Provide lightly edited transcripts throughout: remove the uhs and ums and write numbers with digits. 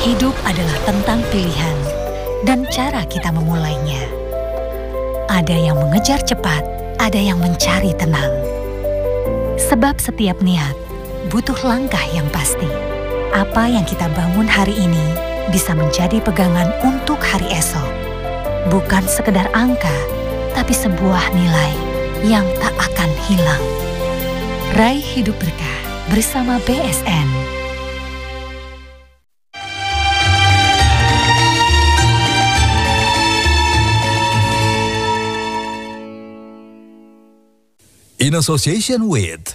Hidup adalah tentang pilihan dan cara kita memulainya. Ada yang mengejar cepat, ada yang mencari tenang. Sebab setiap niat butuh langkah yang pasti. Apa yang kita bangun hari ini bisa menjadi pegangan untuk hari esok. Bukan sekedar angka, tapi sebuah nilai yang tak akan hilang. Raih hidup berkah bersama BSN. In association with.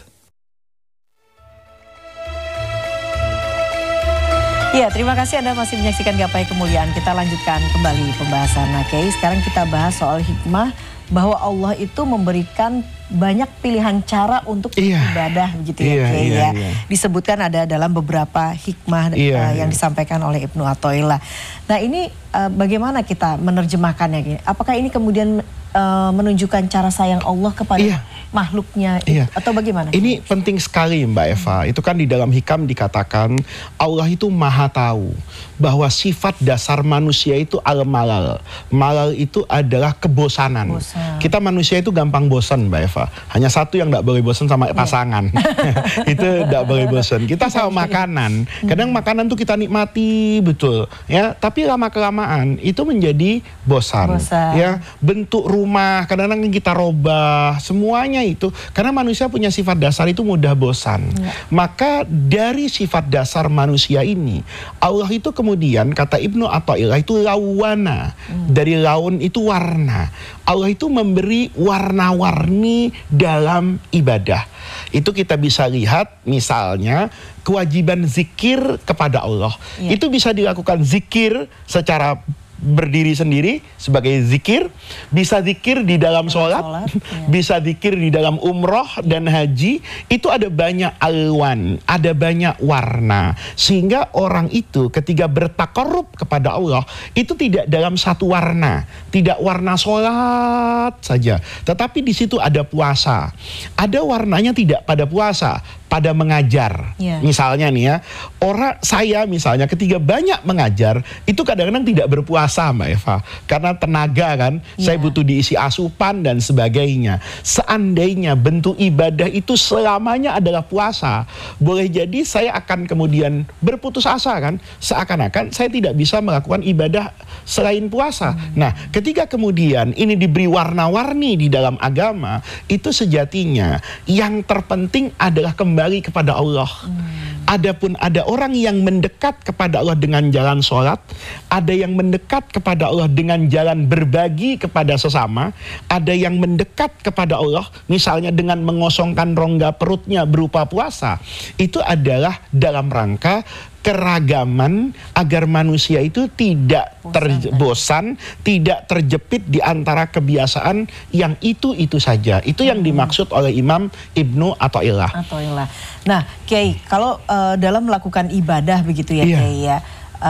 Ya, terima kasih Anda masih menyaksikan Gapai Kemuliaan. Kita lanjutkan kembali pembahasan. Nah, Kiai, sekarang kita bahas soal hikmah bahwa Allah itu memberikan banyak pilihan cara untuk beribadah, begitu ya, Kiai ya. Disebutkan ada dalam beberapa hikmah yang disampaikan oleh Ibnu Athaillah. Nah, ini bagaimana kita menerjemahkannya, Kiai? Apakah ini kemudian menunjukkan cara sayang Allah kepada makhluknya atau bagaimana? Ini penting sekali Mbak Eva. Itu kan di dalam hikam dikatakan Allah itu maha tahu bahwa sifat dasar manusia itu al-malal. Malal itu adalah kebosanan. Kita manusia itu gampang bosan Mbak Eva. Hanya satu yang tidak boleh bosan sama pasangan. Itu tidak boleh bosan. Kita sama makanan. Kadang makanan tuh kita nikmati betul ya, tapi lama-kelamaan itu menjadi bosan. Ya, bentuk rumah kadang-kadang kita robah, semuanya itu karena manusia punya sifat dasar itu mudah bosan. Maka dari sifat dasar manusia ini Allah itu kemudian kata Ibnu Athaillah itu lawana. Dari laun itu warna. Allah itu memberi warna-warni dalam ibadah. Itu kita bisa lihat misalnya kewajiban zikir kepada Allah. Itu bisa dilakukan zikir secara berdiri sendiri sebagai zikir, bisa zikir di dalam sholat, bisa zikir di dalam umroh dan haji. Itu ada banyak alwan, ada banyak warna, sehingga orang itu ketika bertakarrub kepada Allah itu tidak dalam satu warna, tidak warna sholat saja, tetapi di situ ada puasa, ada warnanya tidak pada puasa, pada mengajar. Misalnya nih ya, saya misalnya ketika banyak mengajar itu kadang-kadang tidak berpuasa Mbak Eva, karena tenaga kan, saya butuh diisi asupan dan sebagainya. Seandainya bentuk ibadah itu selamanya adalah puasa, boleh jadi saya akan kemudian berputus asa kan, seakan-akan saya tidak bisa melakukan ibadah selain puasa. Nah, ketika kemudian ini diberi warna-warni di dalam agama, itu sejatinya yang terpenting adalah kembali kepada Allah. Adapun ada orang yang mendekat kepada Allah dengan jalan sholat, ada yang mendekat kepada Allah dengan jalan berbagi kepada sesama, ada yang mendekat kepada Allah misalnya dengan mengosongkan rongga perutnya berupa puasa. Itu adalah dalam rangka keragaman agar manusia itu tidak terbosan, tidak terjepit di antara kebiasaan yang itu saja. Itu yang dimaksud oleh Imam Ibnu Athaillah. Nah, Kiai, kalau dalam melakukan ibadah begitu ya, Kiai ya,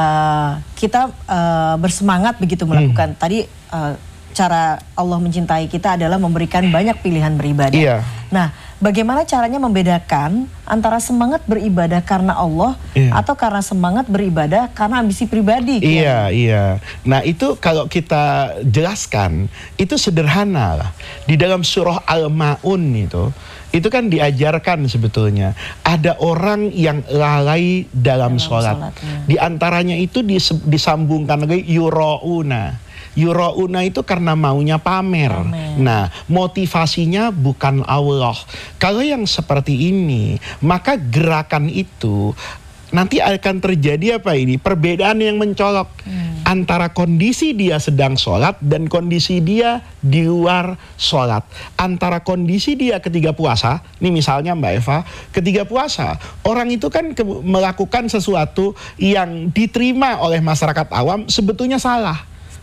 kita bersemangat begitu melakukan tadi cara Allah mencintai kita adalah memberikan banyak pilihan beribadah. Nah, bagaimana caranya membedakan antara semangat beribadah karena Allah atau karena semangat beribadah karena ambisi pribadi? Nah, itu kalau kita jelaskan itu sederhana lah. Di dalam surah Al-Ma'un itu kan diajarkan sebetulnya ada orang yang lalai dalam sholat. Di antaranya itu disambungkan lagi yura'una. Yura'una itu karena maunya pamer. Nah, motivasinya bukan Allah. Kalau yang seperti ini, maka gerakan itu nanti akan terjadi apa ini? Perbedaan yang mencolok antara kondisi dia sedang sholat dan kondisi dia di luar sholat. Antara kondisi dia ketika puasa, ini misalnya Mbak Eva, ketika puasa, orang itu kan melakukan sesuatu yang diterima oleh masyarakat awam sebetulnya salah.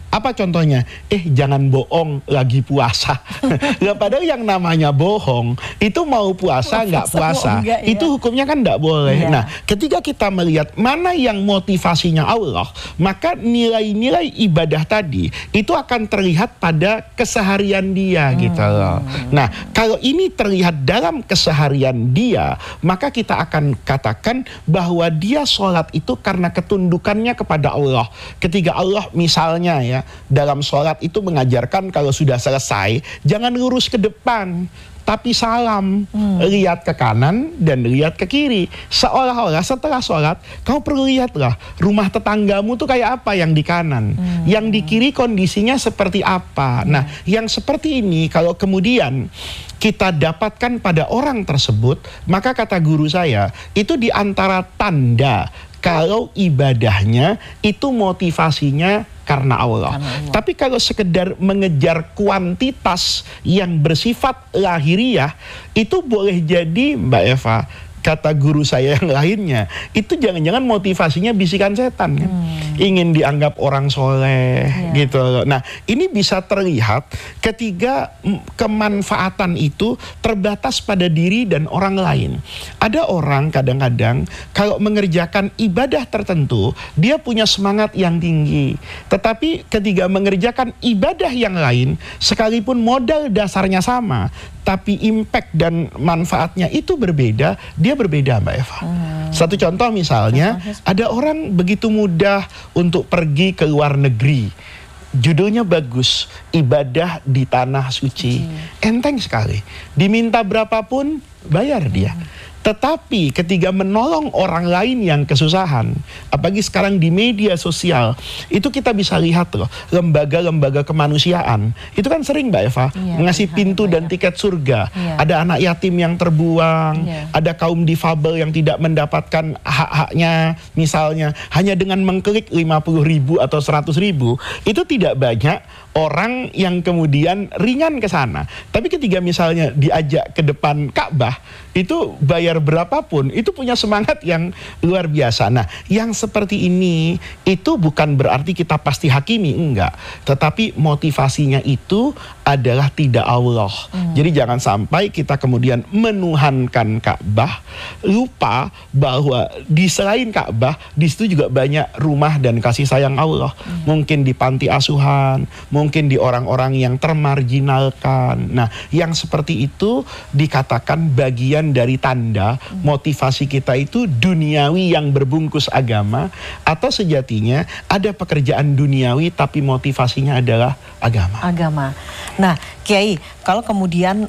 Apa contohnya? Jangan bohong lagi puasa. Nah, padahal yang namanya bohong itu mau puasa nggak puasa, enggak, itu hukumnya kan nggak boleh. Iya. Nah, ketika kita melihat mana yang motivasinya Allah, maka nilai-nilai ibadah tadi itu akan terlihat pada keseharian dia gitu loh. Nah, kalau ini terlihat dalam keseharian dia, maka kita akan katakan bahwa dia sholat itu karena ketundukannya kepada Allah. Ketika Allah misalnya ya dalam sholat itu mengajarkan kalau sudah selesai jangan lurus ke depan, tapi salam, lihat ke kanan dan lihat ke kiri. Seolah-olah setelah sholat kamu perlu lihatlah rumah tetanggamu tuh kayak apa yang di kanan, yang di kiri kondisinya seperti apa. Nah, yang seperti ini kalau kemudian kita dapatkan pada orang tersebut, maka kata guru saya itu di antara tanda kalau ibadahnya itu motivasinya karena Allah. Tapi kalau sekedar mengejar kuantitas yang bersifat lahiriah, itu boleh jadi Mbak Eva, kata guru saya yang lainnya, itu jangan-jangan motivasinya bisikan setan kan? Ingin dianggap orang soleh gitu loh. Nah, ini bisa terlihat ketika kemanfaatan itu terbatas pada diri dan orang lain. Ada orang kadang-kadang kalau mengerjakan ibadah tertentu dia punya semangat yang tinggi, tetapi ketika mengerjakan ibadah yang lain sekalipun modal dasarnya sama, tapi impact dan manfaatnya itu berbeda, dia berbeda Mbak Eva. Satu contoh misalnya, ada orang begitu mudah untuk pergi ke luar negeri. Judulnya bagus, ibadah di tanah suci. Enteng sekali. Diminta berapapun, bayar dia. Tetapi ketika menolong orang lain yang kesusahan, apalagi sekarang di media sosial, itu kita bisa lihat loh, lembaga-lembaga kemanusiaan, itu kan sering Mbak Eva, ngasih pintu dan tiket surga. Ada anak yatim yang terbuang, ada kaum difabel yang tidak mendapatkan hak-haknya, misalnya, hanya dengan mengklik 50.000 atau 100.000, itu tidak banyak orang yang kemudian ringan ke sana. Tapi ketika misalnya diajak ke depan Ka'bah, itu bayar berapapun, itu punya semangat yang luar biasa. Nah, yang seperti ini, itu bukan berarti kita pasti hakimi, enggak. Tetapi motivasinya itu adalah tidak Allah. Jadi jangan sampai kita kemudian menuhankan Ka'bah, lupa bahwa di selain Ka'bah, di situ juga banyak rumah dan kasih sayang Allah. Mungkin di panti asuhan, mungkin di orang-orang yang termarginalkan. Nah, yang seperti itu dikatakan bagian dari tanda motivasi kita itu duniawi yang berbungkus agama, atau sejatinya ada pekerjaan duniawi tapi motivasinya adalah agama. Nah, Kiai, kalau kemudian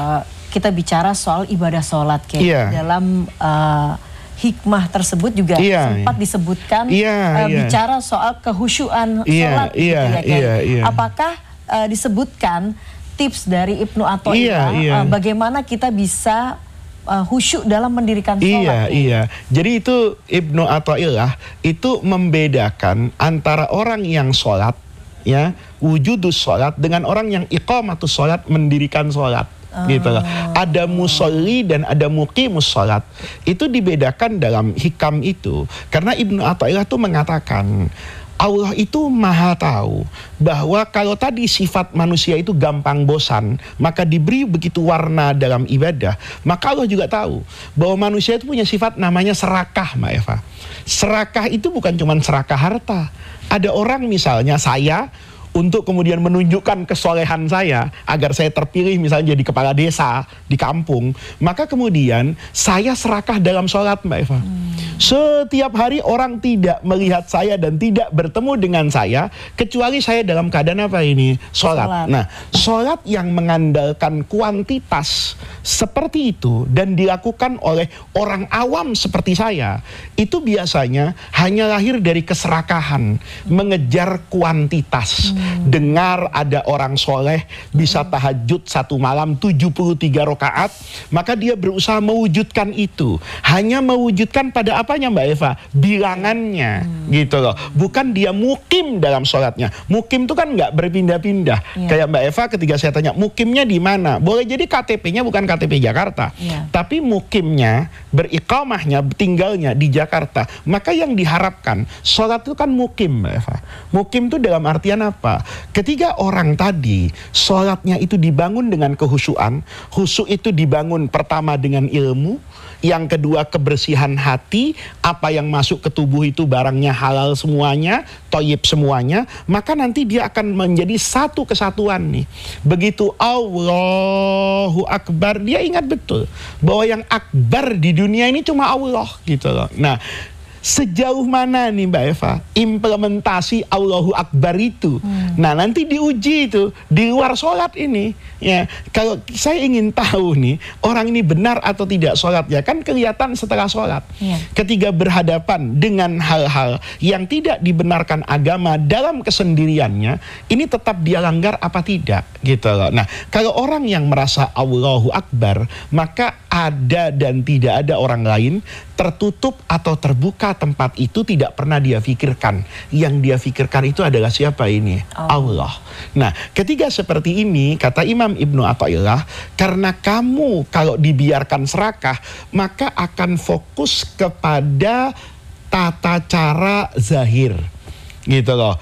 kita bicara soal ibadah sholat, Kiai, dalam hikmah tersebut juga sempat disebutkan bicara soal kehusyuan sholat, gitu ya, Kiai. Apakah disebutkan tips dari Ibnu Athaillah bagaimana kita bisa khusyuk dalam mendirikan sholat? Jadi itu Ibnu Athaillah itu membedakan antara orang yang sholat, ya, wujudus sholat, dengan orang yang iqamatus sholat, mendirikan sholat. Gitu loh. Ada musolli dan ada muqimus sholat. Itu dibedakan dalam hikam itu. Karena Ibnu Athaillah itu mengatakan Allah itu maha tahu bahwa kalau tadi sifat manusia itu gampang bosan, maka diberi begitu warna dalam ibadah, maka Allah juga tahu bahwa manusia itu punya sifat namanya serakah, Mbak Eva. Serakah itu bukan cuma serakah harta. Ada orang misalnya saya, untuk kemudian menunjukkan kesolehan saya agar saya terpilih misalnya jadi kepala desa di kampung, maka kemudian saya serakah dalam sholat, Mbak Eva. Setiap hari orang tidak melihat saya dan tidak bertemu dengan saya kecuali saya dalam keadaan apa ini? Sholat. Nah, sholat yang mengandalkan kuantitas seperti itu dan dilakukan oleh orang awam seperti saya, itu biasanya hanya lahir dari keserakahan, mengejar kuantitas. Dengar ada orang soleh bisa tahajud satu malam 73 rakaat, maka dia berusaha mewujudkan itu. Hanya mewujudkan pada apanya, Mbak Eva? Bilangannya, gitu loh. Bukan dia mukim dalam sholatnya. Mukim itu kan nggak berpindah-pindah. Kayak Mbak Eva ketika saya tanya, mukimnya di mana? Boleh jadi KTP-nya bukan KTP Jakarta, tapi mukimnya, beriqamahnya, tinggalnya di Jakarta. Maka yang diharapkan, sholat itu kan mukim, Mbak Eva. Mukim itu dalam artian apa? Eva, ketika orang tadi sholatnya itu dibangun dengan kehusuan, khusyuk itu dibangun pertama dengan ilmu, yang kedua kebersihan hati, apa yang masuk ke tubuh itu barangnya halal semuanya, thayyib semuanya, maka nanti dia akan menjadi satu kesatuan nih. Begitu Allahu Akbar, dia ingat betul bahwa yang akbar di dunia ini cuma Allah gitu loh. Nah, sejauh mana nih Mbak Eva implementasi Allahu Akbar itu? Nah, nanti diuji itu di luar sholat ini. Ya, kalau saya ingin tahu nih orang ini benar atau tidak sholatnya, kan kelihatan setelah sholat. Ketika berhadapan dengan hal-hal yang tidak dibenarkan agama dalam kesendiriannya, ini tetap dia langgar apa tidak gitu loh. Nah, kalau orang yang merasa Allahu Akbar, maka ada dan tidak ada orang lain, tertutup atau terbuka tempat itu tidak pernah dia pikirkan. Yang dia pikirkan itu adalah siapa ini? Allah. Nah, ketika seperti ini, kata Imam Ibnu Athaillah, karena kamu kalau dibiarkan serakah, maka akan fokus kepada tata cara zahir. Gitu loh.